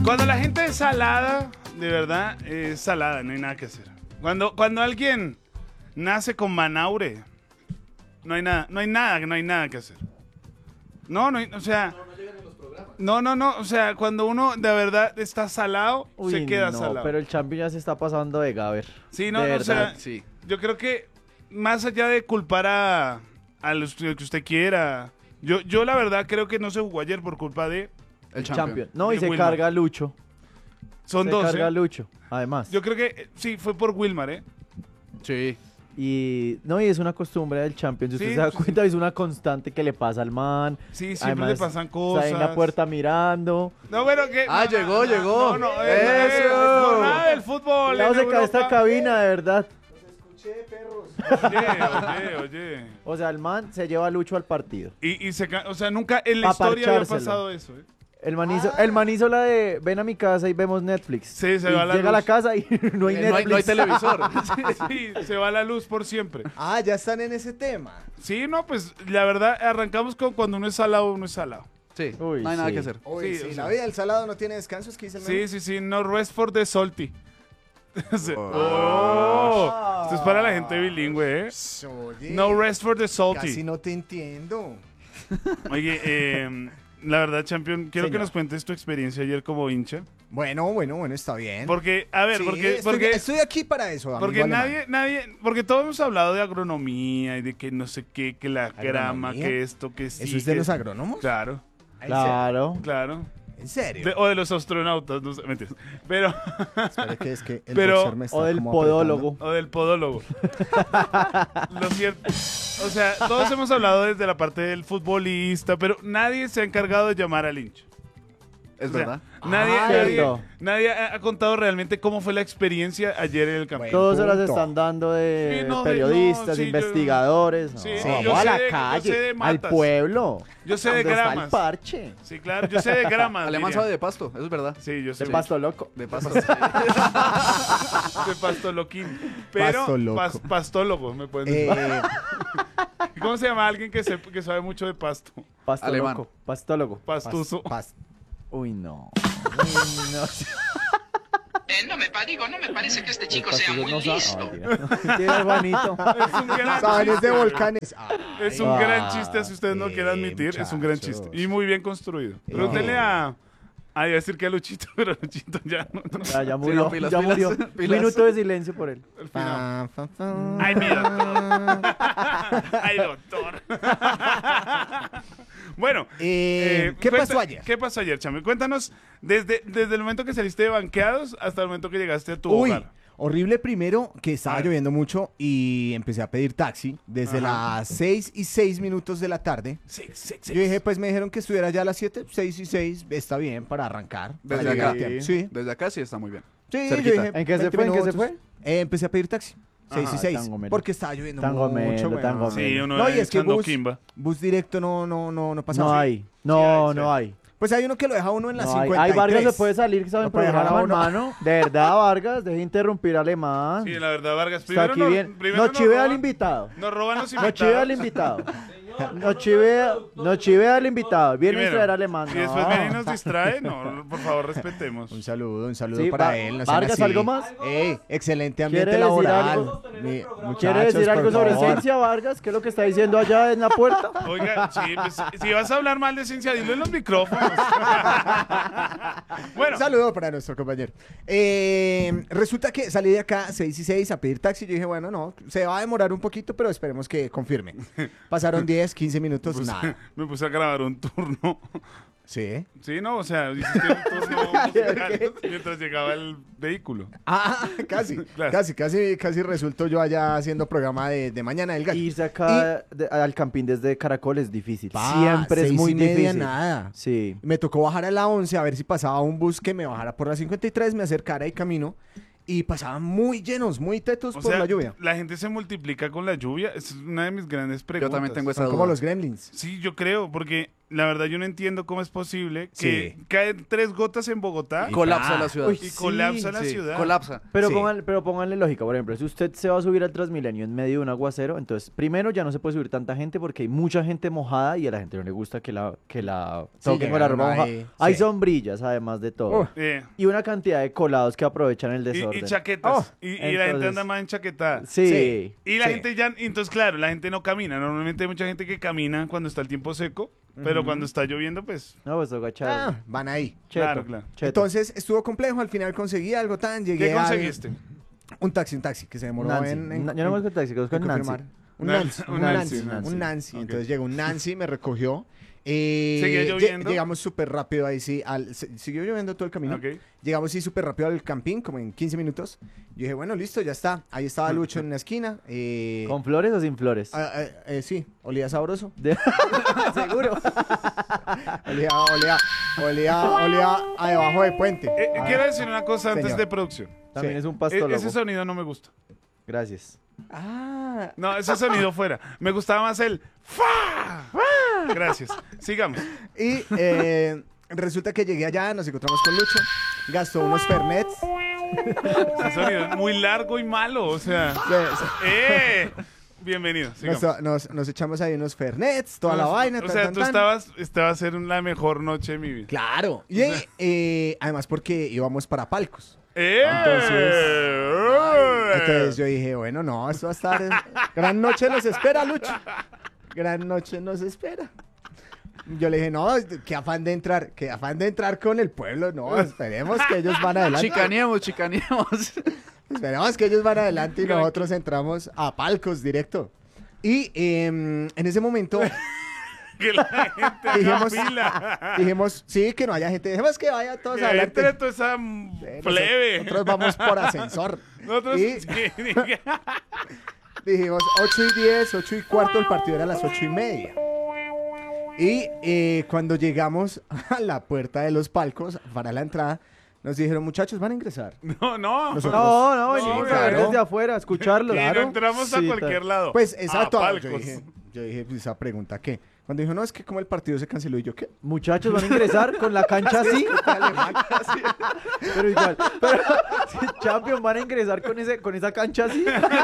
Cuando la gente es salada, de verdad, es salada, no hay nada que hacer. Cuando alguien nace con Manaure, no hay nada que hacer. No, o sea... No, o sea, cuando uno de verdad está salado, se queda salado. Pero el Champions ya se está pasando de Gaber. Sí, no, de o sea, sí. Yo creo que más allá de culpar a lo que usted quiera, yo la verdad creo que no se jugó ayer por culpa de El Champions. No, y De se Wilmar. carga Lucho. Son Se dos, carga Lucho, además. Yo creo que sí, fue por Wilmar, Sí. Y es una costumbre del Champions. Si usted Sí, se da sí, cuenta, es una constante que le pasa al man. Sí, siempre Además, le pasan está cosas. en la puerta mirando. No, bueno, que... Llegó. No, ¡Eso! jornada del fútbol. Cuidado, en se cae esta Europa. cabina, de verdad. Oye. O sea, el man se lleva a Lucho al partido. O sea, nunca en la Pa' historia había parchárselo. pasado eso, El man hizo la de ven a mi casa y vemos Netflix. Sí, se Y va la llega a luz. la casa y no hay Netflix. No hay televisor. Sí, se va la luz por siempre. Ah, ya están en ese tema. Sí, no, pues la verdad, arrancamos con cuando uno es salado, uno es salado. Sí, Uy, no hay nada sí. que hacer. Uy, Sí, sí, o sea. la vida del salado no tiene descansos, ¿qué dice el meme? Sí, no rest for the salty. Sí. Ah. Esto es para la gente bilingüe, ¿eh? Oye, No rest for the salty. casi no te entiendo. Oye, la verdad, Champion, quiero que Señor. nos cuentes tu experiencia ayer como hincha. Bueno, está bien. Porque, a ver, Sí, porque estoy aquí para eso, amigo porque alemán. porque todos hemos hablado de agronomía y de que no sé qué, que la grama, ¿Agronomía? que esto, que sí. ¿Eso es de que los agrónomos? Claro, Claro. ¿En serio? o de los astronautas, no sé, mentiras. Pero, Espera que es que el Pero- boxer me está O del como podólogo. o del podólogo. Lo cierto, o sea, todos hemos hablado desde la parte del futbolista, pero nadie se ha encargado de llamar al hincha. Es O sea, verdad. cierto. nadie ha contado realmente cómo fue la experiencia ayer en el campo. Bueno. Todos se las punto. están dando de Sí, no, periodistas, sí, investigadores. sí, No, sí, vamos yo a sé la de- yo sé calle, de al matas. pueblo. Yo sé de ¿Dónde está el gramas. parche? Sí, claro, yo sé de gramas. Alemán diría. sabe de pasto, eso es verdad. Sí, yo sé. De pasto loco. De pasto. De pastoloquín. Pero Pasto loco. pastólogo, me pueden decir. Eh, ¿Cómo se llama alguien que sabe mucho de pasto? Pasto Alemán. loco. Pastólogo. Pastuso. Uy, no. No me parece que este chico sea Pastuso muy no sabe. listo. Tiene Juanito. Es un gran Sabanes chiste. de volcanes. Es un Ay. gran chiste, si usted no quiere admitir, es un gran muchachos. chiste. Y muy bien construido. Pregúntenle a... iba a decir que a Luchito, pero Luchito ya no. Ya Sí, murió. no, pilas, ya pilas, murió. pilas. Minuto de silencio por él. Al final. Fan, fan, fan. Ay, mi doctor. Ay, doctor. Bueno, ¿qué pasó ayer? ¿Qué pasó ayer, Chame? Cuéntanos desde el momento que saliste de banqueados hasta el momento que llegaste a tu Uy, hogar. horrible primero que estaba A ver. lloviendo mucho y empecé a pedir taxi desde Ajá. las 6:06 de la tarde. Sí. Yo dije, pues me dijeron que estuviera ya a las 7, 6:06, está bien para arrancar. Desde para llegar acá. a tiempo. Sí, Desde acá sí está muy bien. sí, Cerquita. yo dije, ¿En qué se 20 fue? ¿En qué se minutos. fue? Empecé a pedir taxi. 6:06, tan gomelo. porque estaba lloviendo Tan mucho. gomelo, weón. tan gomelo. Sí, uno No, y es que echando bus, quimba. bus directo no pasa. No hay. No, sí. no hay. Pues hay uno que lo deja uno en la No hay. 53. Ay, Vargas se puede salir, ¿saben? Lo puede dejar a Programa, uno. hermano. De verdad, Vargas, deje de interrumpir al alemán. Sí, la verdad, Vargas. Está aquí bien. primero No chivea al roban- invitado. Nos roban los No chivea al invitados. invitado. No chivea al invitado. Viene a Primero. distraer al alemán. Y después No. viene y nos distrae. No, por favor, respetemos. Un saludo Sí, para él. No sean Vargas, así. ¿algo más? Excelente ambiente ¿Quiere decir laboral. algo? Muchachos, ¿Quiere decir algo por sobre favor. Ciencia, Vargas? ¿Qué es lo que está diciendo allá en la puerta? Oiga, sí, pues, si vas a hablar mal de ciencia, dilo en los micrófonos. Bueno, Un saludo para nuestro compañero. Resulta que salí de acá 6:06 a pedir taxi. Yo dije, bueno, no, se va a demorar un poquito, pero esperemos que confirme. Pasaron 10, 15 minutos, pues, nada. me puse a grabar un turno. Sí. Sí, no, o sea, hiciste un turno musical mientras llegaba el vehículo. Ah, casi, Claro. casi resultó yo allá haciendo programa de Mañana del Gallo. Irse acá al campín desde Caracol es difícil. Pa, Siempre es muy 6:30, difícil. nada. Sí. Me tocó bajar a la 11 a ver si pasaba un bus que me bajara por la 53, me acercara y camino. Y pasaban muy llenos, muy tetos O por sea, la lluvia. la gente se multiplica con la lluvia. Es una de mis grandes preguntas. Yo también tengo esa Son duda. como los gremlins. Sí, yo creo, porque la verdad yo no entiendo cómo es posible que Sí. caen 3 gotas en Bogotá Colapsa la ciudad. Uy, y colapsa la Sí, ciudad. colapsa. Pero, Sí. pero pónganle lógica, por ejemplo, si usted se va a subir al Transmilenio en medio de un aguacero, entonces primero ya no se puede subir tanta gente porque hay mucha gente mojada y a la gente no le gusta que la Sí, toquen con la llegaron ropa mojada. ahí, Hay sí. sombrillas además de todo. Y una cantidad de colados que aprovechan el Y desorden. chaquetas. y la gente entonces- anda más enchaquetada. Sí. Sí. Y la Sí. gente ya, entonces claro, la gente no camina. Normalmente hay mucha gente que camina cuando está el tiempo seco, pero cuando está lloviendo, pues... No, pues agachado. Van ahí. Cheto, claro, claro. cheto. Entonces estuvo complejo, al final conseguí algo tan, llegué ¿Qué conseguiste? un taxi que se demoró Nancy. en Yo no conozco el taxi, conozco en el Nancy. confirmar. Un Nancy, Nancy, un un Nancy, Nancy, un Nancy. un Nancy. Ok. Entonces llegó un Nancy, me recogió. ¿Seguía lloviendo? Llegamos súper rápido ahí, sí. Siguió lloviendo todo el camino. Ok. Llegamos sí súper rápido al campín, como en 15 minutos. Yo dije, bueno, listo, ya está. Ahí estaba Lucho en una esquina. ¿Con flores o sin flores? Sí, olía sabroso. De- Seguro. Olía a debajo de puente. Quiero decir una cosa antes Señor. de producción. También Sí. es un pastólogo. Ese sonido no me gusta. Gracias. Ah, No, ese sonido fuera. Me gustaba más el ¡fa! Gracias. Sigamos. y resulta que llegué allá, nos encontramos con Lucho. Gastó unos Fernets. Ese sonido es muy largo y malo. O sea. Bienvenido. Sigamos. Nos echamos ahí unos Fernets, toda la vaina. O tan, sea, tan, tú tan. estabas a ser la mejor noche de mi vida. Claro. Y además porque íbamos para Palcos. Entonces yo dije, bueno, no, esto va a estar... Gran noche nos espera, Lucho. Gran noche nos espera. Yo le dije, no, qué afán de entrar con el pueblo. No, esperemos que ellos van adelante. Chicaneamos. Esperemos que ellos van adelante y nosotros entramos a Palcos directo. Y en ese momento Que la gente haga Dijimos- fila. dijimos, sí, que no haya gente. Dejemos que vaya todos Que adelante. entre toda esa plebe. Nosotros vamos por ascensor. Nosotros... Y dijimos 8:10, 8:15, el partido era a las 8:30. Y cuando llegamos a la puerta de los palcos, para la entrada, nos dijeron, muchachos, van a ingresar. No, no. Nosotros- No, venimos Sí, a ver claro. desde afuera, a escucharlo. Y no entramos a Sí, cualquier lado. Pues exacto. A Yo palcos. dije, pues esa pregunta, ¿qué? Cuando dijo, no, es que como el partido se canceló, y yo, ¿qué? Muchachos, van a ingresar con la cancha así. Pero igual. Pero, si Champions van a ingresar con esa cancha así.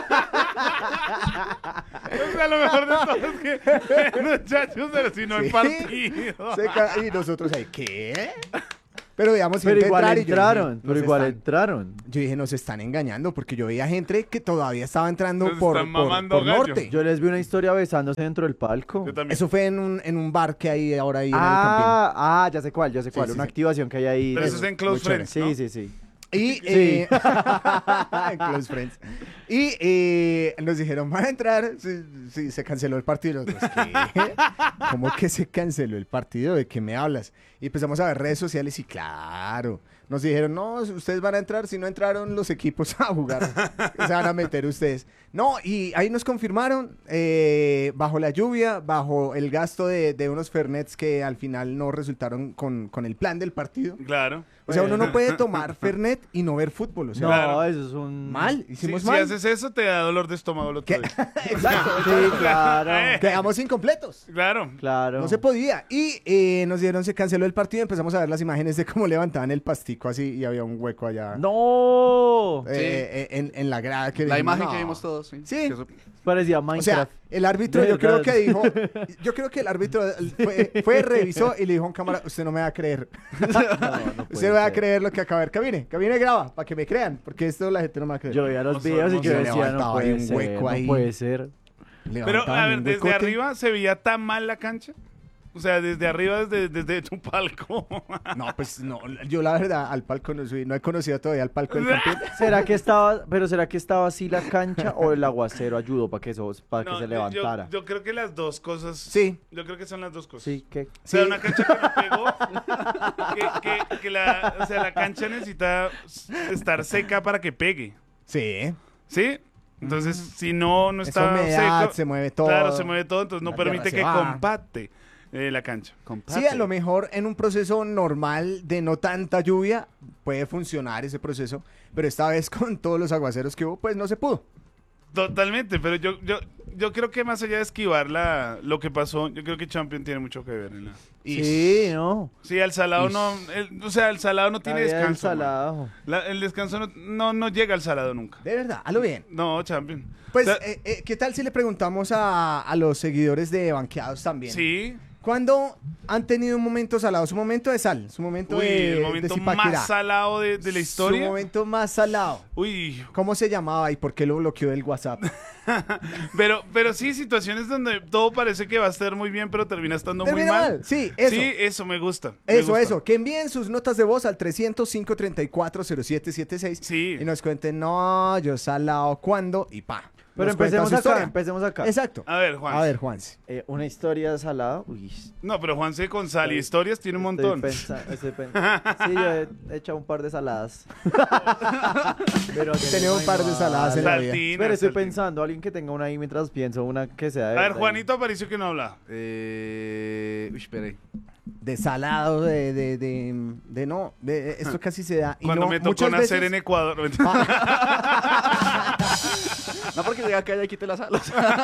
O sea, lo mejor de todo es que muchachos, pero si no hay Sí. partido. Y nosotros ahí, ¿qué? Pero veamos Pero gente igual entrar y yo dije, entraron. Pero nos igual están- entraron. Yo dije, nos están engañando porque yo veía gente que todavía estaba entrando Nos por están mamando gallo. norte. Yo les vi una historia besándose dentro del palco. Yo también. Eso fue en un bar que hay ahora ahí en el campín. Ya sé cuál. Sí, Una sí. activación que hay ahí. Pero eso es en Close muy chévere. Friends, ¿no? Sí. Y Sí. en Close Friends. Y nos dijeron, van a entrar. Sí, se canceló el partido. Y nosotros, ¿qué? ¿Cómo que se canceló el partido? ¿De qué me hablas? Y empezamos a ver redes sociales y claro. Nos dijeron, no, ustedes van a entrar. Si no entraron los equipos a jugar, se van a meter ustedes. No, y ahí nos confirmaron, bajo la lluvia, bajo el gasto de unos Fernets que al final no resultaron con el plan del partido. Claro. O sea, uno no puede tomar Fernet y no ver fútbol. O sea, No, Claro. eso es un... mal, Si, hicimos si mal. haces eso, te da dolor de estómago el otro ¿Qué? día. Exacto. Sí, claro. Quedamos incompletos. Claro. Claro. No se podía. Y nos dieron, se canceló el partido y empezamos a ver las imágenes de cómo levantaban el pastico así y había un hueco allá ¡No! en la grada. Que La dijimos, imagen no. que vimos todos, sí. Sí. Que eso- Parecía O sea, Minecraft. el árbitro, De yo creo verdad. que dijo, yo creo que el árbitro fue, revisó y le dijo a un cámara, usted no me va a creer. No puede Usted va a ser. creer lo que acaba de ver. Cabine y graba, para que me crean, porque esto la gente no me va a creer. Yo veía los Hermoso, videos y yo hermoso. decía, no Levantaba ahí puede un ser, hueco ahí. no puede ser. Pero, Levantaban a ver, un desde huecote. arriba se veía tan mal la cancha. O sea, desde arriba, desde tu palco. No, pues no, yo la verdad al palco no subí, no he conocido todavía al palco del campín. ¿Será que estaba así la cancha o el aguacero ayudó para que No, se levantara? Yo creo que las dos cosas. Sí. Yo creo que son las dos cosas. Sí, que O sea, Sí. una cancha que no pegó, o sea, la cancha necesita estar seca para que pegue, Sí. ¿sí? Entonces, si no Esa está humedad, seco, se mueve todo. claro, se mueve todo, entonces no La permite tierra que se va. compacte la cancha. Sí, a lo mejor en un proceso normal de no tanta lluvia puede funcionar ese proceso, pero esta vez con todos los aguaceros que hubo, pues no se pudo. Totalmente, pero yo creo que más allá de esquivar lo que pasó, yo creo que Champion tiene mucho que ver en la... Sí, no. Sí, el Salado no, o sea, el Salado no tiene La vida del descanso. man. Salado. El descanso no llega al Salado nunca. De verdad, a lo bien. No, Champion. Pues, O sea, ¿qué tal si le preguntamos a los seguidores de Banqueados también? sí. ¿Cuándo han tenido un momento salado? Su momento de sal, su momento Uy, de el momento Zipaquirá. más salado de la historia. Su momento más salado. Uy, ¿Cómo se llamaba y por qué lo bloqueó del WhatsApp? pero sí, situaciones donde todo parece que va a estar muy bien, pero termina estando muy Termina mal. Sí, eso. Sí, eso me gusta. me Eso, gusta. eso. Que envíen sus notas de voz al 305-340776 Sí. y nos cuenten, no, yo salado, ¿cuándo? Y pa. Pero Nos cuentan empecemos su acá, historia. empecemos acá. Exacto. A ver, Juan. A ver, Juanse. Una historia de salado. Uy, No, pero Juanse con sal y historias tiene un montón. Sí, yo he echado un par de saladas. Pero He tenido un par de saladas en la vida. Saltina, Pero estoy saltina. pensando, alguien que tenga una ahí mientras pienso una que sea de A ver, verdad. Juanito Aparicio que no habla. Uy, espere. De salado, esto casi se da. Y Cuando no, me tocó muchas nacer veces- en Ecuador. No, porque llega acá y quite las alas.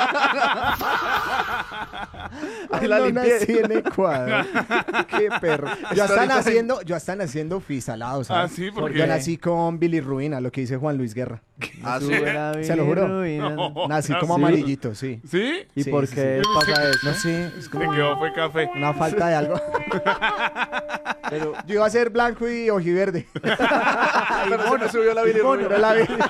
Ay, la no limpié. nací en Ecuador. Qué perro. Yo hasta Story naciendo fui salado, Ah, ¿sabes? sí, ¿por Yo qué? nací con Billy Rubina, lo que dice Juan Luis Guerra. Ah, sí. Se lo juro. No. Nací ¿Ah, como sí? amarillito, sí. ¿Sí? ¿Y Sí, por sí, qué sí. pasa eso? No sé, es Me como quedó fue café. una falta de algo. Pero, Yo iba a ser blanco y ojiverde. Pero se me subió la bilirrubina. Pero la Billy...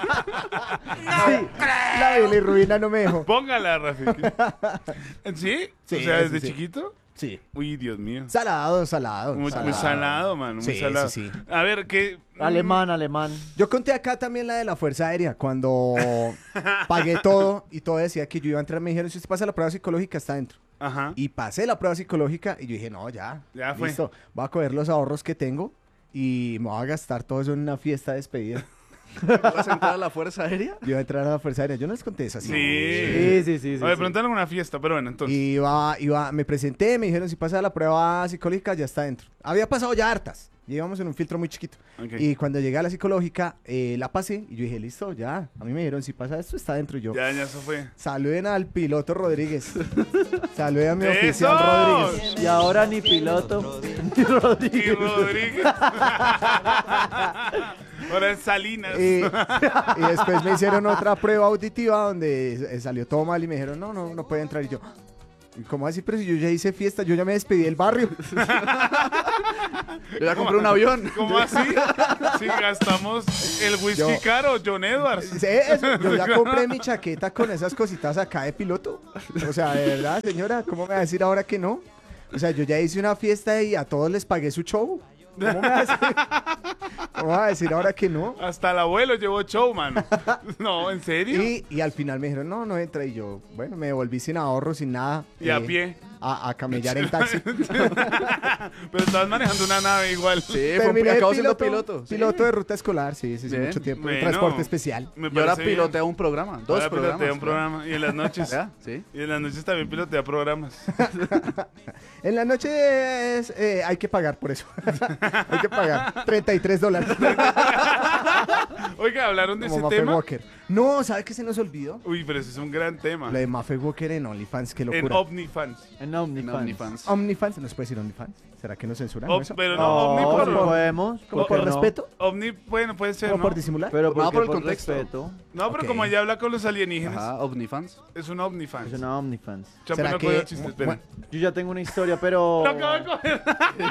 la Billy Rubina no me dejó. Póngala, Rafi. ¿Sí? Sí, O sea, sí, ¿desde sí. chiquito? Sí. Uy, Dios mío. Salado. Muy salado, mano. Muy Sí, salado. sí, sí. A ver, ¿qué? alemán. Yo conté acá también la de la Fuerza Aérea, cuando pagué todo y todo decía que yo iba a entrar, me dijeron, si usted pasa la prueba psicológica, está dentro. Ajá. Y pasé la prueba psicológica y yo dije, no, ya Fue. listo, voy a coger los ahorros que tengo y me voy a gastar todo eso en una fiesta de despedida. ¿Vas a entrar a la Fuerza Aérea? Yo iba a entrar a la Fuerza Aérea, yo no les conté eso así. Sí. A ver, preguntaron una fiesta, pero bueno, entonces. Y me presenté, me dijeron, si pasa la prueba psicológica, ya está dentro. Había pasado ya hartas. Y íbamos en un filtro muy chiquito. Ok. Y cuando llegué a la psicológica, la pasé y yo dije, listo, ya. A mí me dijeron, si pasa esto, está dentro. Y yo, Ya, eso fue. saluden al piloto Rodríguez. Saluden a mi ¡Eso! oficial Rodríguez. Y ahora ni piloto, ni Y Rodríguez. Rodríguez. Ahora es Salinas. Y después me hicieron otra prueba auditiva donde salió todo mal y me dijeron, no puede entrar. Y yo, ¿cómo así? Pero si yo ya hice fiesta, yo ya me despedí del barrio. Yo ya compré un avión. ¿Cómo así? Si gastamos el whisky Yo- caro, John Edwards. Sí, eso, yo ya compré mi chaqueta con esas cositas acá de piloto. O sea, de verdad, señora, ¿cómo me va a decir ahora que no? O sea, yo ya hice una fiesta y a todos les pagué su show. ¿Cómo me va a decir, cómo me va a decir ahora que no? Hasta el abuelo llevó show, mano. No, ¿en serio? Y al final me dijeron, no entra. Y yo, bueno, me devolví sin ahorro, sin nada. Y a pie. A camellar en taxi. Pero estabas manejando una nave igual. Sí, Terminé acabo de siendo piloto. Sí. Piloto de ruta escolar, sí, Bien. mucho tiempo. Bueno. Transporte especial. Me Y ahora parece bien. pilotea un programa. Dos Ahora programas. pilotea un programa. Y en las noches. ¿Ya? Sí. Y en las noches también pilotea programas. En la noche hay que pagar por eso. Hay que pagar $33. Oiga, ¿hablaron de Como ese Mafe tema? Walker. No, ¿sabe qué se nos olvidó? Uy, pero ese es un gran tema. Lo de Mafe Walker en OnlyFans, qué En locura. OmniFans. En No, OmniFans. OnlyFans. OnlyFans, ¿no se puede decir OnlyFans? ¿Será que nos censuran eso? Pero no, No, Omni no por... podemos. ¿Como ¿por por qué no? respeto? Omni, bueno, puede ser, ¿Como ¿no? por disimular? Pero No, ¿por qué por el por contexto. respeto? No, pero Ok. como ella habla con los alienígenas, Ajá, OmniFans. es un OmniFans. Es una OmniFans. Champion ¿Será no que- cogió el chiste, espera. bueno, Yo ya tengo una historia, pero... Lo acabo de coger.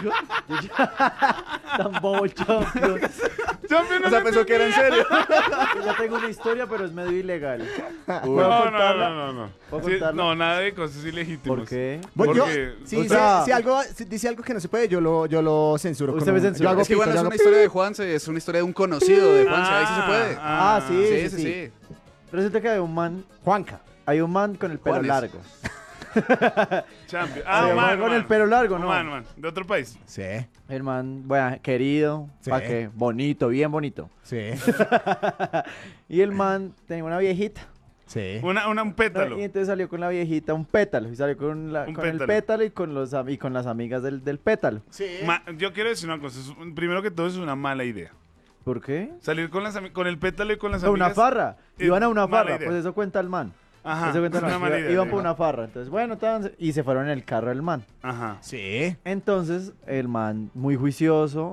Tan bobo el champion. Champion no O sea, le pensó que era en serio. Yo ya tengo una historia, pero es medio ilegal. Uy. No, no. ¿Puedo Sí, contarla? no, nada de cosas ilegítimas. ¿Por qué? Bueno, yo, Porque, si, o dice, sea- si dice algo que no se puede, yo lo censuro. Usted con me un- censura. Yo hago Es que pito, bueno, yo es hago una historia de Juanse, es una historia de un conocido de Juanse, ahí sí se puede. Ah, sí. Sí. Resulta que hay un man Juanca. con el pelo Juanes. largo. Champion. Hay un man con el pelo largo, ¿no? Man, de otro país. Sí, El man, bueno, querido, Sí. ¿para qué? Bonito, bien bonito. sí, Y el man tenía una viejita. sí. Un pétalo. Y entonces salió con la viejita un pétalo. Y salió con, Un con el pétalo. pétalo y con, y con las amigas del pétalo. Sí. Yo quiero decir una cosa. Primero que todo, es una mala idea. ¿Por qué? Salir con el pétalo y con las A una amigas. farra. Iban a una mala farra. idea. Pues eso cuenta el man. Ajá. Eso cuenta es el una man. mala idea. Iban por una farra. Entonces, bueno, y se fueron en el carro del man. Ajá. Sí. Entonces, el man, muy juicioso.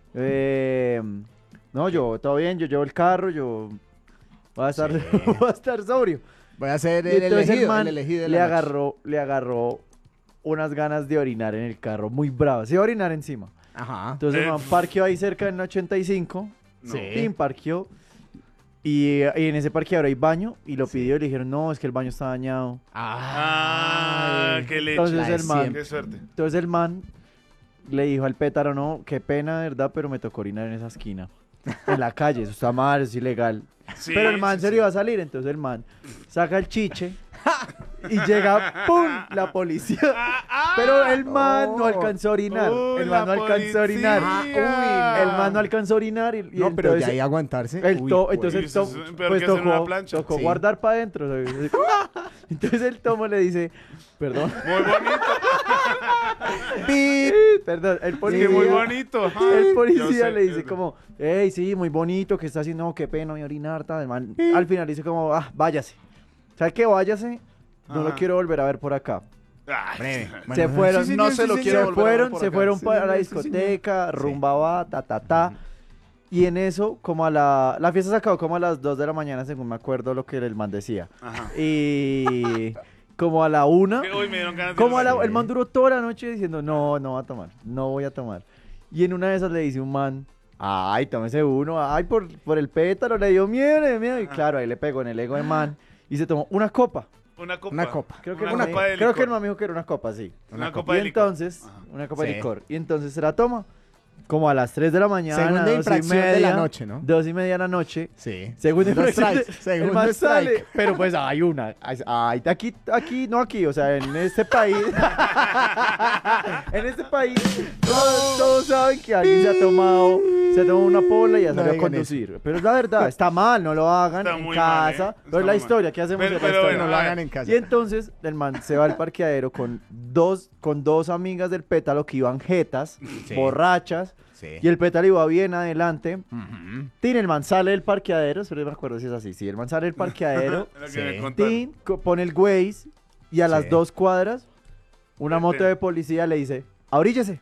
No, yo, todo bien, yo llevo el carro, yo voy a estar, voy a estar sobrio. Voy a ser Y el entonces elegido, el man el elegido de le la noche. agarró unas ganas de orinar en el carro, muy bravas. Se iba a orinar encima. Ajá. Entonces el man parqueó ahí cerca en 85. No. Sí. Pim, parqueó. Y en ese parqueadero hay baño. Y lo pidió y le dijeron, no, es que el baño está dañado. Ah, qué leche. Entonces la de el man, siempre. Qué suerte. entonces el man le dijo al pétaro, no, qué pena, de verdad, pero me tocó orinar en esa esquina. En la calle, eso está mal, eso es ilegal. Sí, Pero el man sí, se le sí. iba a salir, entonces el man saca el chiche y llega, ¡pum!, la policía. Pero el man no alcanzó a orinar. El man no alcanzó a orinar. El man no alcanzó a orinar. Y No, pero entonces de ahí aguantarse. entonces eso el es peor pues que hacer una tocó, plancha. tocó Sí. guardar para adentro. ¿sabes? Entonces el tomo le dice, perdón, Muy bonito. perdón, el Que policía, muy bonito. el Yo policía sé, le dice yo sé. como, hey, sí, muy bonito, que está haciendo, no, qué pena, voy a orinar, tal. El man al final dice como, váyase. ¿Sabe qué? Váyase, no lo Ajá. quiero volver a ver por acá. Ay, Breve. Se fueron, sí, señor, no se lo se quiero volver a ver por se acá. fueron Sí, para la señor, sí, discoteca, rumba va, ta. Y en eso, como la fiesta se acabó como a las 2 de la mañana, según me acuerdo lo que el man decía. Ajá. Y como a la 1, Uy, me dieron ganas de como ir. el man duró toda la noche diciendo, no voy a tomar, no voy a tomar. Y en una de esas le dice un man, ay, tómese uno, ay, por el pétalo, le dio miedo. Y claro, ahí le pegó en el ego del man y se tomó una copa. Una copa. Una copa. Creo que, Una el man- copa de creo que el licor. man me dijo que era una copa, sí. Una copa Y de licor. entonces, Ajá. una copa de Sí. licor. Y entonces se la toma como a las 3 de la mañana, Segunda 2 y infracción media, de la noche, ¿no? 2 y media de la noche. Sí. Segunda Segundo infracción strike, de- segundo el man strike. sale, pero pues hay una. No aquí, o sea, en este país. En este país, todos saben que alguien se tomó una pola y ya No salió a digan conducir. Pero es la verdad, está mal, no lo hagan Está en muy mal, casa. ¿eh? Pero es Está la muy historia, mal. ¿qué hacemos Pero- de la pero historia? bueno, No lo a hagan ver. en casa. Y entonces el man se va al parqueadero con dos amigas del pétalo que iban jetas, Sí. borrachas, Sí. y el pétalo iba bien adelante. Ujú. Tin, el man sale del parqueadero, solo me acuerdo si es así, sí, el man sale del parqueadero, Lo que Sí. me contaron. tin, pone el Waze, y a las Sí. 2 cuadras, una Vete. moto de policía le dice, abríllese.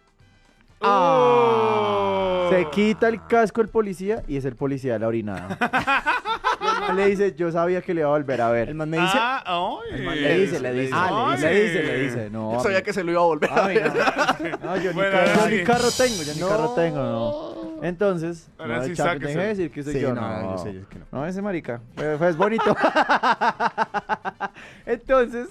Oh. Se quita el casco el policía y es el policía de la orinada. Y el man le dice, yo sabía que le iba a volver a ver. El man me dice, Ah, ay. El man le dice, le dice. le dice, no. Yo sabía a mí- que se lo iba a volver a a mí ver. no, yo, Bueno, yo ahora ni sí. carro tengo, yo ni carro tengo, no. Entonces, Ahora no, sí, Chapi, sáquese. deje de decir que soy Sí, yo, no, yo sé que no. No, ese marica, es bonito. entonces,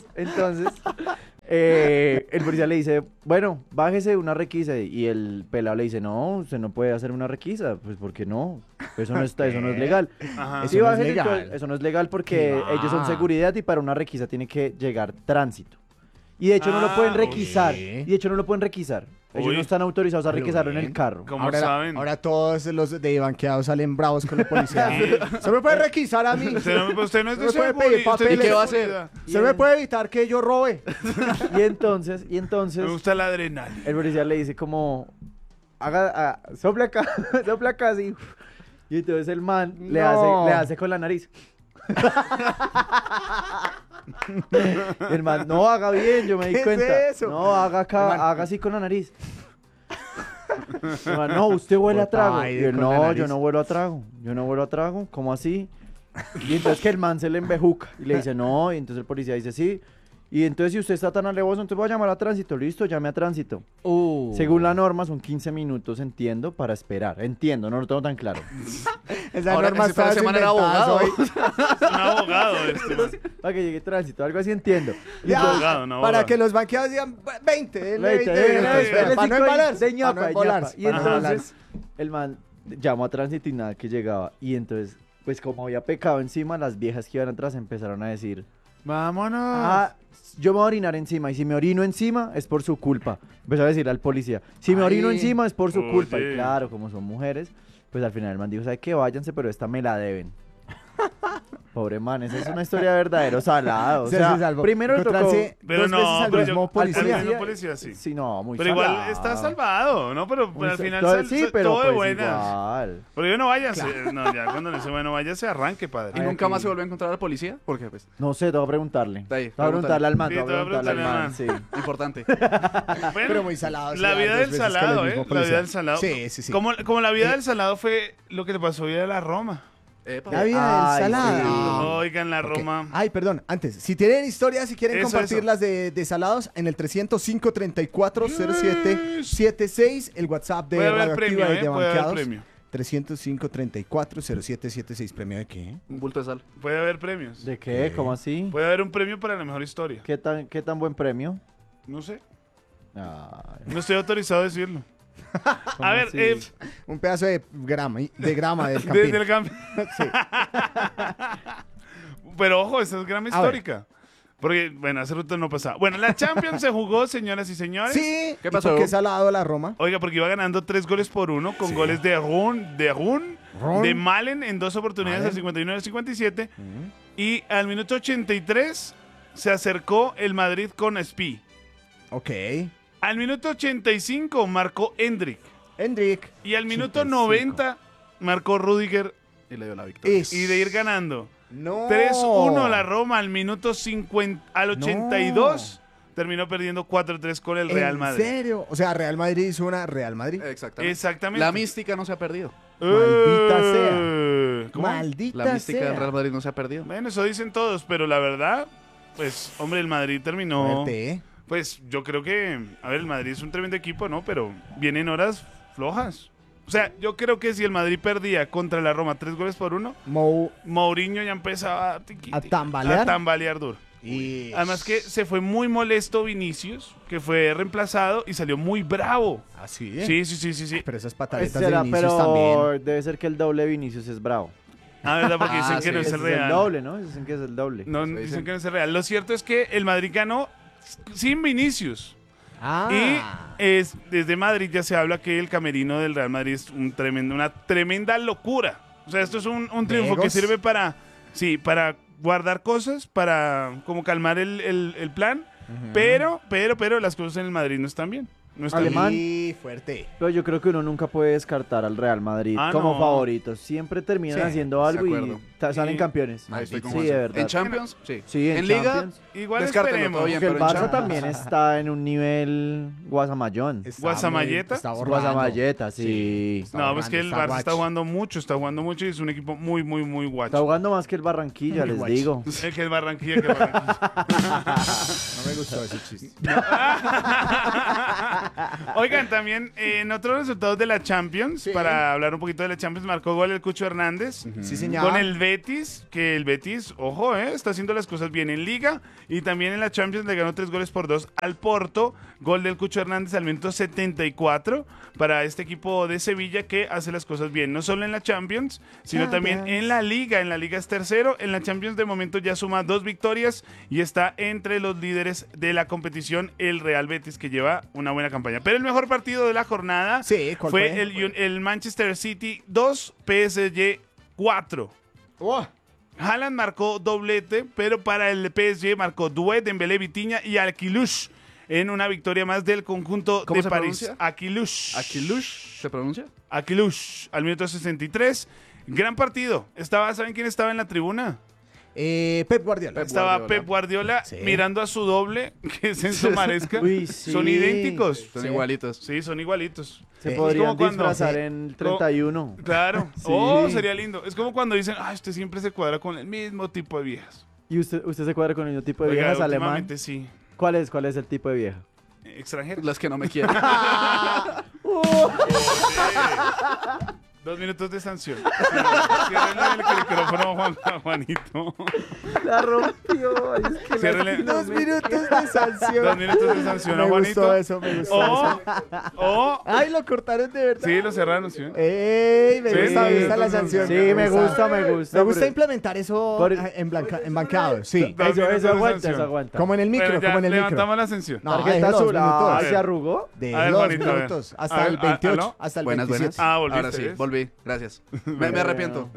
el policía le dice, bueno, bájese una requisa. Y el pelado le dice, no, usted no puede hacer una requisa. Pues, ¿por qué no? Eso no está, eso no es legal. Ajá. Eso Sí, no es bájese, legal. entonces, eso no es legal porque ¿Qué ellos son va? seguridad y para una requisa tiene que llegar tránsito. Y de hecho no lo pueden Ah, requisar. uy. Y de hecho no lo pueden requisar. Ellos Uy. no están autorizados a Pero requisarlo en el bien. carro. ¿Cómo ahora, saben? ahora todos los de banqueados salen bravos con la policía. Se me puede requisar a mí. Usted no es de No puede seguridad, pedir usted papeles. es de ¿Y qué va a hacer? seguridad. Se me puede evitar que yo robe. Y entonces, Me gusta la adrenalina. el policía le dice como, sopla acá, sopla acá así. Y entonces el man le No. hace con la nariz. Y el man, no, haga bien, yo me di ¿Qué es cuenta. eso? No, haga acá, El man- haga así con la nariz. El man, no, usted huele a trago. Botaba Y ahí él, con la no, nariz. yo no huelo a trago. Yo no huelo a trago, ¿cómo así? Y entonces que el man se le embejuca y le dice, no, y entonces el policía dice, sí. Y entonces si usted está tan alevoso, entonces voy a llamar a tránsito, listo, llame a tránsito. Según la norma son 15 minutos, entiendo, para esperar. Entiendo, no lo tengo tan claro. Esa Ahora, norma ese está parece man era desinventada abogado. hoy. Es un abogado este. man. Para que llegue tránsito, algo así entiendo. Y Ya, abogado, no abogado. para que los banqueados digan 20, denle 20, 20 minutos, dele para no cinco embalarse, de ñapa, para no de embolarse, ñapa. Y para no entonces embolarse. el man llamó a tránsito y nada que llegaba. Y entonces, pues como había pecado encima, las viejas que iban atrás empezaron a decir, Vámonos. ah, yo me voy a orinar encima y si me orino encima es por su culpa. Empezó a decir al policía, si me orino Ay. encima es por su culpa. Y Oye. claro, como son mujeres, pues al final el man dijo, ¿sabe qué? Váyanse, pero esta me la deben. Pobre man, esa es una historia verdadero salado. O Se sea, salvó. primero le tocó... Encontrarse Pero dos no, veces al pero mismo yo- policía. al mismo policía, sí. Sí, no, muy Pero salado. igual está salvado, ¿no? Pero Muy al sa- final todo- sí, pero todo de pues buenas. igual. Pero yo no vaya, no, ya cuando le dice bueno, vaya, se arranque, ¿Y padre. Ay, nunca más aquí- se volvió a encontrar al policía? Porque, pues, No sé, te voy a preguntarle. Ahí, Te voy a preguntarle al man, Sí, te voy a preguntarle al man, sí. importante. Bueno, Pero muy salado. la vida del salado, ¿eh? La vida del salado. Sí, sí, sí. Como la vida del salado fue lo que le pasó hoy a la Roma. Epa. La vida Ay, del salado. sí. Oigan, la Ok. Roma. Ay, perdón, antes, si tienen historias, si quieren Eso, compartirlas de salados, en el 305-340776, el WhatsApp de Puede haber Radioactiva premio, y de Puede haber Banqueados. premio. 305-340776, ¿premio de qué? Un bulto de sal. Puede haber premios. ¿De qué? ¿Cómo así? Puede haber un premio para la mejor historia. ¿Qué tan buen premio? No sé. Ay, No estoy autorizado a decirlo. ¿cómo A ver, así? Un pedazo de grama del campín. desde el cambio. Pero ojo, esta es grama A ver. histórica. Porque, bueno, hace rato no pasaba. Bueno, la Champions se jugó, señoras y señores. Sí, ¿Qué ¿y pasó? por qué salado la Roma? Oiga, porque iba ganando 3-1 con goles de Run, de Malen en 2 oportunidades al 59 y al 57. Y al minuto 83 se acercó el Madrid con Spi. Ok. Al minuto 85 marcó Endrick. Hendrik. Y al minuto 85. 90 marcó Rudiger. Y le dio la victoria. Y de ir ganando. No. 3-1 la Roma al minuto 50, al 82 terminó perdiendo 4-3 con el Real Madrid. ¿En serio? O sea, Real Madrid hizo una Real Madrid. Exactamente. Exactamente. La mística no se ha perdido. Maldita ¿Cómo? Maldita La mística sea. del Real Madrid no se ha perdido. Bueno, eso dicen todos, pero la verdad, pues, hombre, el Madrid terminó. Fuerte, ¿eh? Pues yo creo que, a ver, el Madrid es un tremendo equipo, ¿no? Pero vienen horas flojas. O sea, yo creo que si el Madrid perdía contra la Roma 3-1, Mourinho ya empezaba ¿A tambalear? a tambalear duro. Y... Además que se fue muy molesto Vinicius, que fue reemplazado y salió muy bravo. Así, Sí. Pero esas Pues pataletas de será, Vinicius pero también. debe ser que el doble de Vinicius es bravo. Ah, ¿verdad? Porque dicen Ah, que no sí. es Ese el es el real. doble, ¿no? Dicen que es el doble. No, Eso dicen dicen. que no es el real. Lo cierto es que el Madrid ganó sin Vinicius. Ah. Y desde Madrid ya se habla que el camerino del Real Madrid es una tremenda locura. O sea, esto es un triunfo que ¿Legos? sirve para guardar cosas, para como calmar el plan. Pero las cosas en el Madrid no están bien. No están bien. Alemán. Y fuerte. Pero yo creo que uno nunca puede descartar al Real Madrid Ah, como no. favoritos. Siempre terminan Sí, haciendo algo de y acuerdo. salen Sí. campeones. Ahí estoy con Sí, Juanse. de verdad. En Champions, sí. Sí, en Liga, Champions. Igual Descártelo, esperemos. todo bien. Porque el pero en Barça Champions. también está en un nivel guasamallón. ¿Guasamalleta? Está borrando. Guasamalleta, sí. Está No, pues que el está Barça guacho. está jugando mucho y es un equipo muy Está guacho. jugando más que el Barranquilla, les guacho. digo. Que el Barranquilla, que el Barranquilla. No me gustó ese chiste. Oigan, también en otros resultados de la Champions, Sí. para hablar un poquito de la Champions, marcó gol el Cucho Hernández. Sí, señor. Con el Betis, que el Betis, ojo, está haciendo las cosas bien en Liga. Y también en la Champions le ganó 3-2 al Porto. Gol del Cucho Hernández al minuto 74 para este equipo de Sevilla que hace las cosas bien. No solo en la Champions, sino también en la Liga. En la Liga es tercero. En la Champions de momento ya suma 2 victorias y está entre los líderes de la competición el Real Betis, que lleva una buena campaña. Pero el mejor partido de la jornada Sí, ¿cuál fue fue? el Manchester City 2, PSG 4. Oh, Haaland marcó doblete, pero para el PSG marcó Doué, Dembélé, Vitinha y Aquilush en una victoria más del conjunto ¿Cómo de se París. pronuncia? Aquilush. ¿Aquilush se pronuncia? Aquilush, al minuto 63. Gran partido. ¿Saben quién estaba en la tribuna? Pep Guardiola. Estaba Guardiola. Pep Guardiola Sí. mirando a su doble, que es Enzo Maresca. Uy, sí. Son idénticos. Son Sí. igualitos. Sí, son igualitos. Se Es podrían como cuando- disfrazar Sí. en 31. Claro. Sí. Oh, sería lindo. Es como cuando dicen, usted siempre se cuadra con el mismo tipo de viejas. ¿Y usted se cuadra con el mismo tipo de Oiga, viejas alemán? últimamente sí. ¿Cuál es el tipo de vieja? Extranjero. Las que no me quieren. 2 minutos de sanción. Ciérrenle el micrófono a Juanito. La rompió. Es que Ciérrenle 2 minutos de sanción. 2 minutos de sanción a Me Juanito. gustó eso, me gustó eso. O, Ay, lo cortaron de verdad. sí, lo cerraron, sí. Ey, me Sí, gusta la entonces, sanción. Sí, me gusta. Me gusta pero- implementar eso Por- en banqueado. Sí. Dos minutos Eso de aguanta, sanción. eso aguanta. Como en el micro, Bueno, ya como en el levantamos micro. la sanción. No, Tarjeta déjelo, azul. minutos. Ah, A ¿se ver. arrugó? De A ver, 2 Juanito, a ver. minutos. A Hasta ver, el 28. ¿aló? Hasta el Buenas, 27. buenas. Volviste. Ahora sí, ¿ves? volví. volví. Gracias. Me arrepiento.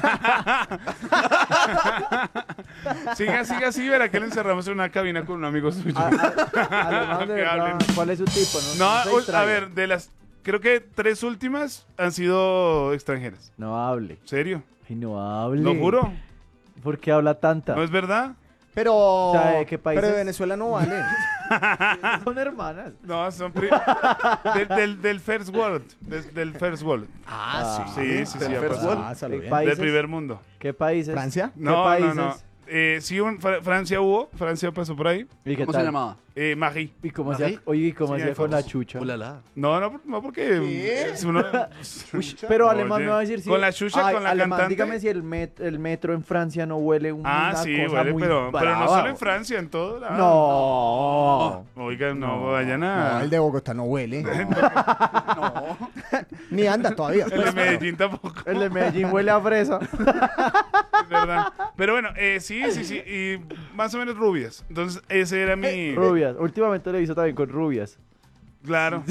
Siga así, verá que le encerramos en una cabina con un amigo suyo. Además de Que verdad, hablen. ¿cuál es su tipo? No, se a distraiga. ver, de las... Creo que 3 últimas han sido extranjeras. No hable. ¿Serio? Ay, no hable. Lo juro. ¿Por qué habla tanta? ¿No es verdad? Pero, sea, ¿de qué países? pero de Venezuela no vale. Son hermanas. No, son del First World. Del First World. Sí, sí, Del ha first pasado. world. Pásalo bien. Países. Del primer mundo. ¿Qué países? ¿Francia? ¿Qué No, países? no. Sí, Francia hubo. Francia pasó por ahí. ¿Y qué ¿Cómo tal? se llamaba? Marie. ¿Y cómo ¿Marie? hacía? Oye, ¿y cómo Sí, hacía hay con la fotos. chucha? Ulala. No, porque es uno... Uy, pero alemán Oye, me va a decir si... con la chucha, Ay, con la alemán, cantante. dígame si el metro en Francia no huele una sí, cosa huele, muy pero no brava, solo en o- Francia, en todo lado. No. Oiga, no No. vayan No, a... el de Bogotá no huele. Ni anda todavía. El de Medellín tampoco, El de Medellín huele a fresa. es verdad. Pero bueno, sí. Y más o menos rubias. Entonces, ese era mi... Rubias. Últimamente lo hizo también con rubias. Claro.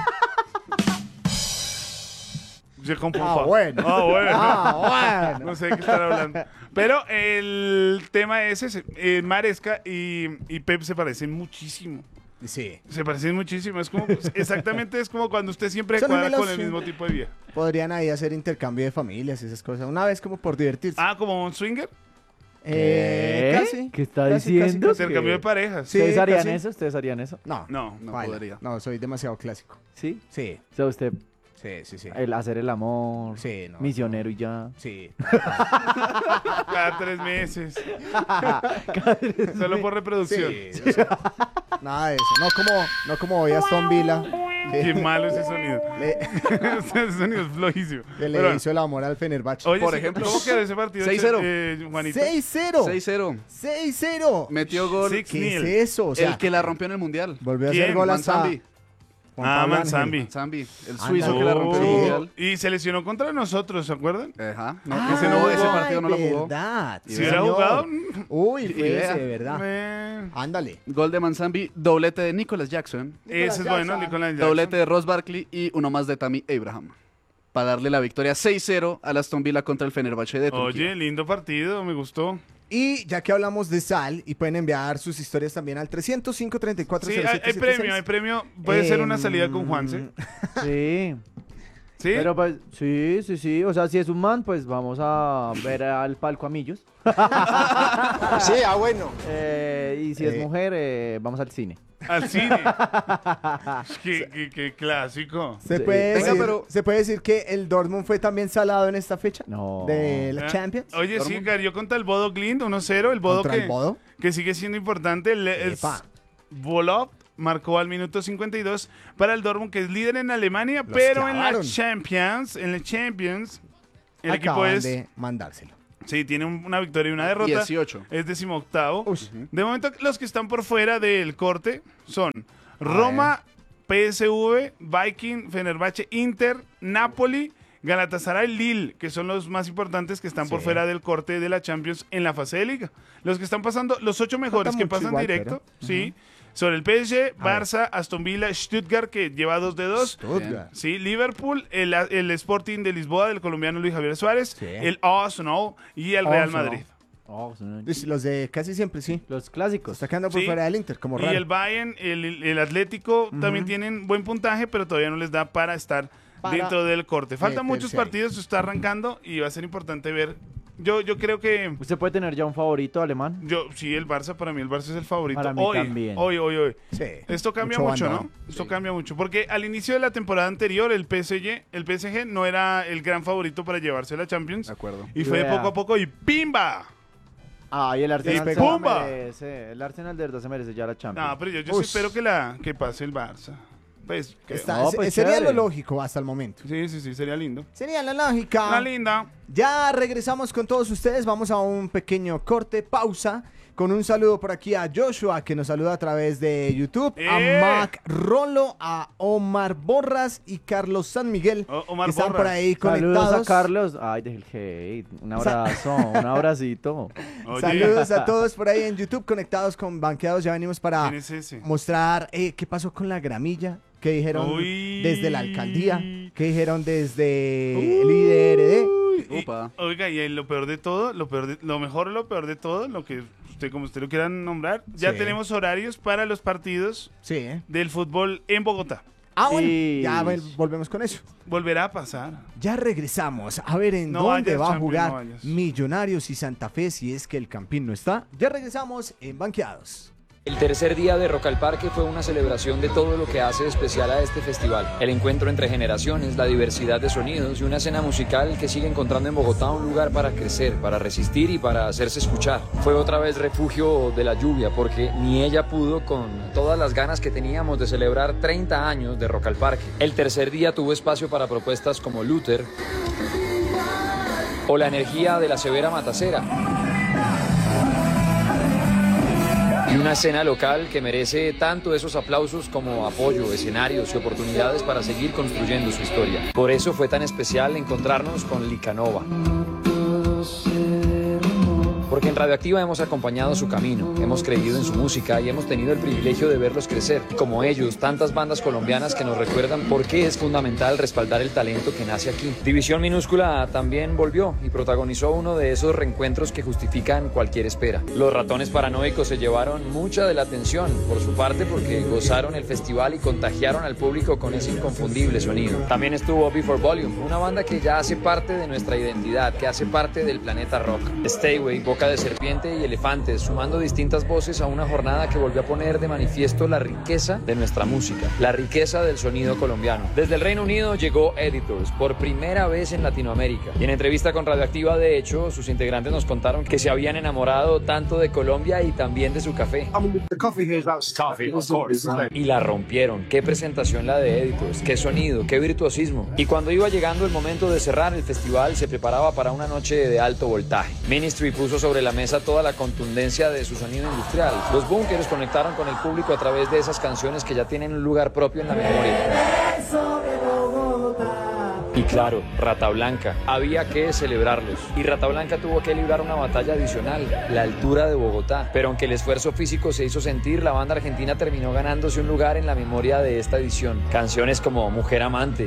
Je comprends Ah, pas. bueno. Bueno. Ah, bueno. No sé de qué están hablando. Pero el tema es ese. Maresca y Pep se parecen muchísimo. Sí. Se parecen muchísimo. Es como, exactamente es como cuando usted siempre Son cuadra gemelos, con el sí. mismo tipo de vida. Podrían ahí hacer intercambio de familias y esas cosas. Una vez como por divertirse. Ah, como un swinger. Casi. ¿Qué está Casi, diciendo? casi, Intercambio de parejas. Sí, ¿Ustedes harían casi. eso? ¿Ustedes harían eso? No, No. No baila. podría. No, soy demasiado clásico. ¿Sí? Sí, O sea, usted, sí. el hacer el amor, Sí, no. misionero y ya. Sí. Cada 3 meses. Solo por reproducción. Sí, o sea, nada de eso. No como hoy Aston Villa. Qué malo ese sonido. Le, Ese sonido es flojísimo. que le Pero, hizo el amor al Fenerbahce. oye, Por sí, ejemplo, ¿cómo quedó ese partido? 6-0. Juanito. 6-0. 6-0. 6-0. Metió gol. Six. ¿Qué es Neil. eso? O sea, El que la rompió en el Mundial. volvió a ¿Quién? hacer gol hasta Manzambi. Juan Pablo Ángel. Manzambi. Manzambi, el Ándale. suizo que la rompió en el Sí. Mundial. Y se lesionó contra nosotros, ¿se acuerdan? Ajá. No, Ah, ese, no, ese jugó. partido no lo jugó. verdad. Si Si hubiera señor. jugado, Uy, Y fue vea. ese, de verdad. eh, Ándale. Gol de Manzambi, doblete de Nicolas Jackson, ese es bueno, Nicolás Jackson. doblete de Ross Barkley y uno más de Tammy Abraham. Para darle la victoria 6-0 al Aston Villa contra el Fenerbahce de Turquía. Oye, lindo partido, me gustó. Y ya que hablamos de sal, y pueden enviar sus historias también al 305 34 Sí, hay premio, hay premio. Puede ser una salida con Juanse. Sí. ¿Sí? Pero pues, sí. O sea, si es un man, pues vamos a ver al palco a Millos. Sí, bueno. Y si es mujer, vamos al cine. Al cine. qué clásico. ¿Se, Sí. puede Venga, decir, pero- ¿Se puede decir que el Dortmund fue también salado en esta fecha? No. De la Ah, Champions. Oye, sí, Dortmund. cayó contra el Bodo Glimt 1-0. El Bodo Contra el Bodo. que sigue siendo importante. El Epa. Volov marcó al minuto 52 para el Dortmund, que es líder en Alemania, Los pero en clavaron. la Champions, el equipo Acaban es... de mandárselo. Sí, tiene una victoria y una derrota. 18. Es 18º. Uy. De momento, los que están por fuera del corte son Roma, PSV, Viking, Fenerbahce, Inter, Napoli, Galatasaray, Lille, que son los más importantes que están por Sí. fuera del corte de la Champions en la fase de liga. Los que están pasando, los 8 mejores que mucho pasan igual, directo, sí, son el PSG, Barça, Aston Villa, Stuttgart, que lleva 2 de 2. Stuttgart. Sí, Liverpool, el Sporting de Lisboa del colombiano Luis Javier Suárez, Sí. el Arsenal y el Real Arsenal. Madrid. Oh, son Los de casi siempre, sí. los clásicos. Está quedando por Sí. fuera del Inter, como Y raro. el Bayern, el Atlético también tienen buen puntaje, pero todavía no les da para estar Para dentro del corte. Faltan meterse muchos ahí. partidos, está arrancando y va a ser importante ver. Yo creo que ¿Usted puede tener ya un favorito alemán? sí, el Barça, para mí el Barça es el favorito. Para mí hoy, también. hoy. Sí. Esto cambia Mucho mucho, ¿no? bandón. Esto cambia mucho. Porque al inicio de la temporada anterior, el PSG no era el gran favorito para llevarse la Champions. De acuerdo. Y fue de Vea. poco a poco y ¡pimba! Ah, y el Arsenal Y se la ¡pumba! merece. El Arsenal de verdad se merece ya la Champions. No, pero yo sí Ush. espero que pase el Barça. Pues, creo. Está- No, pues sería chévere. lo lógico hasta el momento. Sí, sería lindo. Sería la lógica. Una linda. Ya regresamos con todos ustedes. Vamos a un pequeño corte, pausa. Con un saludo por aquí a Joshua, que nos saluda a través de YouTube. A Mac Rolo, a Omar Borras y Carlos San Miguel. Omar que están Borras. por ahí Saludos conectados. a Carlos. Ay, deje el hate. Un abrazo, un abracito. Oye, Saludos a todos por ahí en YouTube conectados con Banqueados. Ya venimos para ¿quién es ese? mostrar qué pasó con la gramilla ¿Qué dijeron Uy. desde la alcaldía? ¿Qué dijeron desde el IDRD? Upa. Oiga, y lo peor de todo, lo mejor o lo peor de todo, lo que como usted lo quiera nombrar, ya Sí. tenemos horarios para los partidos Sí. del fútbol en Bogotá. Bueno, Sí. ya volvemos con eso. Volverá a pasar. Ya regresamos a ver en No dónde vayas, va a Champion, jugar no vayas. Millonarios y Santa Fe si es que el Campín no está. Ya regresamos en Banqueados. El tercer día de Rock al Parque fue una celebración de todo lo que hace especial a este festival. El encuentro entre generaciones, la diversidad de sonidos y una escena musical que sigue encontrando en Bogotá un lugar para crecer, para resistir y para hacerse escuchar. Fue otra vez refugio de la lluvia porque ni ella pudo con todas las ganas que teníamos de celebrar 30 años de Rock al Parque. El tercer día tuvo espacio para propuestas como Luther o la energía de la Severa Matacera. Y una escena local que merece tanto esos aplausos como apoyo, escenarios y oportunidades para seguir construyendo su historia. Por eso fue tan especial encontrarnos con Licanova. Porque en Radioactiva hemos acompañado su camino, hemos creído en su música y hemos tenido el privilegio de verlos crecer. Y como ellos, tantas bandas colombianas que nos recuerdan por qué es fundamental respaldar el talento que nace aquí. División Minúscula también volvió y protagonizó uno de esos reencuentros que justifican cualquier espera. Los Ratones Paranoicos se llevaron mucha de la atención, por su parte porque gozaron el festival y contagiaron al público con ese inconfundible sonido. También estuvo Before Volume, una banda que ya hace parte de nuestra identidad, que hace parte del planeta rock. Stayway, Boca de Serpiente y Elefantes, sumando distintas voces a una jornada que volvió a poner de manifiesto la riqueza de nuestra música, la riqueza del sonido colombiano. Desde el Reino Unido llegó Editors, por primera vez en Latinoamérica. Y en entrevista con Radioactiva, de hecho, sus integrantes nos contaron que se habían enamorado tanto de Colombia y también de su café. Y la rompieron. Qué presentación la de Editors, qué sonido, qué virtuosismo. Y cuando iba llegando el momento de cerrar el festival, se preparaba para una noche de alto voltaje. Ministry puso sobre la mesa toda la contundencia de su sonido industrial. Los Bunkers conectaron con el público a través de esas canciones que ya tienen un lugar propio en la memoria. Y claro, Rata Blanca, había que celebrarlos. Y Rata Blanca tuvo que librar una batalla adicional, la altura de Bogotá. Pero aunque el esfuerzo físico se hizo sentir, la banda argentina terminó ganándose un lugar en la memoria de esta edición. Canciones como Mujer Amante,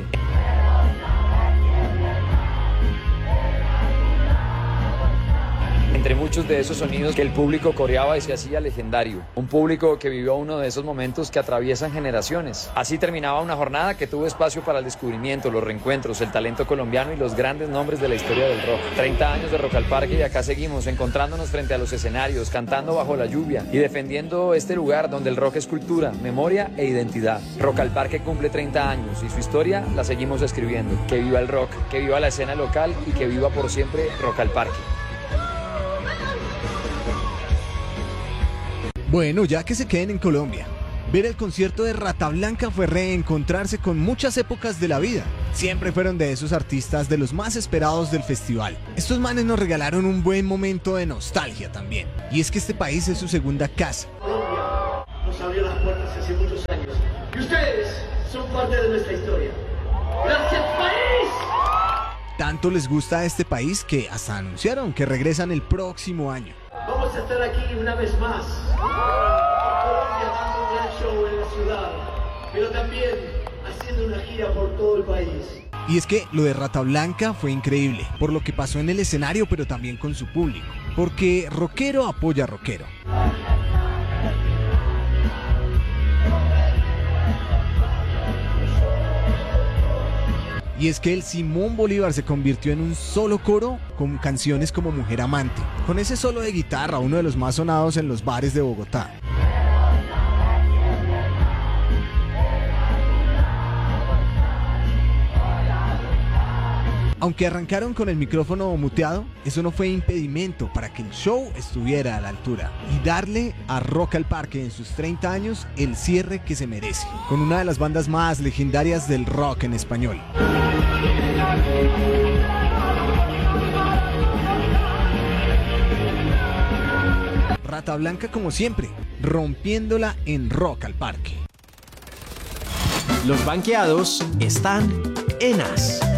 entre muchos de esos sonidos que el público coreaba y se hacía legendario. Un público que vivió uno de esos momentos que atraviesan generaciones. Así terminaba una jornada que tuvo espacio para el descubrimiento, los reencuentros, el talento colombiano y los grandes nombres de la historia del rock. 30 años de Rock al Parque y acá seguimos encontrándonos frente a los escenarios, cantando bajo la lluvia y defendiendo este lugar donde el rock es cultura, memoria e identidad. Rock al Parque cumple 30 años y su historia la seguimos escribiendo. Que viva el rock, que viva la escena local y que viva por siempre Rock al Parque. Bueno, ya que se queden en Colombia. Ver el concierto de Rata Blanca fue reencontrarse con muchas épocas de la vida. Siempre fueron de esos artistas de los más esperados del festival. Estos manes nos regalaron un buen momento de nostalgia también. Y es que este país es su segunda casa. Colombia nos abrió las puertas hace muchos años. Y ustedes son parte de nuestra historia. ¡Gracias, país! Tanto les gusta a este país que hasta anunciaron que regresan el próximo año. Vamos a estar aquí una vez más. Colombia dando un gran show en la ciudad, pero también haciendo una gira por todo el país. Y es que lo de Rata Blanca fue increíble, por lo que pasó en el escenario, pero también con su público. Porque rockero apoya rockero. Y es que el Simón Bolívar se convirtió en un solo coro con canciones como Mujer Amante, con ese solo de guitarra, uno de los más sonados en los bares de Bogotá. Aunque arrancaron con el micrófono muteado, eso no fue impedimento para que el show estuviera a la altura y darle a Rock al Parque en sus 30 años el cierre que se merece, con una de las bandas más legendarias del rock en español. Rata Blanca, como siempre, rompiéndola en Rock al Parque. Los banqueados están en As.